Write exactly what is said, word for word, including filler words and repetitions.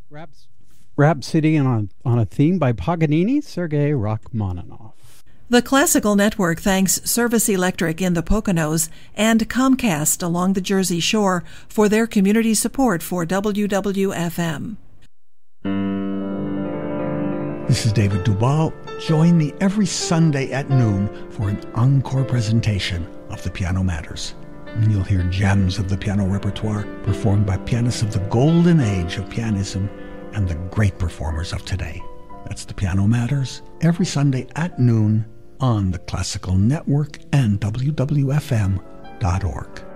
Raps- Rhapsody on, on a theme by Paganini, Sergei Rachmaninoff. The Classical Network thanks Service Electric in the Poconos and Comcast along the Jersey Shore for their community support for W W F M. This is David Duval. Join me every Sunday at noon for an encore presentation of The Piano Matters. And you'll hear gems of the piano repertoire performed by pianists of the golden age of pianism and the great performers of today. That's The Piano Matters, every Sunday at noon on the Classical Network and W W F M dot org.